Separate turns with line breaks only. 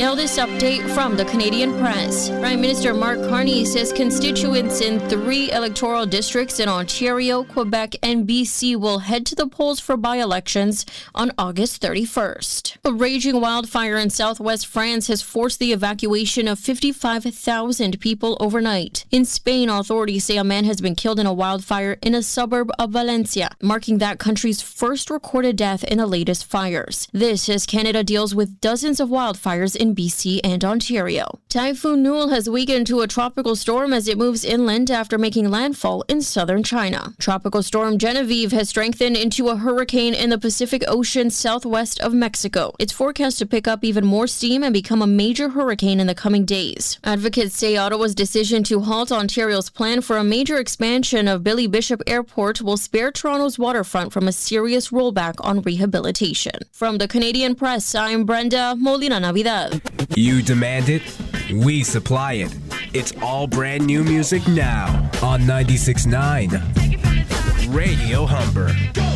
Now this update from the Canadian Press. Prime Minister Mark Carney says constituents in 3 electoral districts in Ontario, Quebec, and BC will head to the polls for by-elections on August 31st. A raging wildfire in southwest France has forced the evacuation of 55,000 people overnight. In Spain, authorities say a man has been killed in a wildfire in a suburb of Valencia, marking that country's first recorded death in the latest fires. This as Canada deals with dozens of wildfires in BC and Ontario. Typhoon Nul has weakened to a tropical storm as it moves inland after making landfall in southern China. Tropical storm Genevieve has strengthened into a hurricane in the Pacific Ocean southwest of Mexico. It's forecast to pick up even more steam and become a major hurricane in the coming days. Advocates say Ottawa's decision to halt Ontario's plan for a major expansion of Billy Bishop Airport will spare Toronto's waterfront from a serious rollback on rehabilitation. From the Canadian Press, I'm Brenda Molina Navidad.
You demand it, we supply it. It's all brand new music now on 96.9 Radio Humber.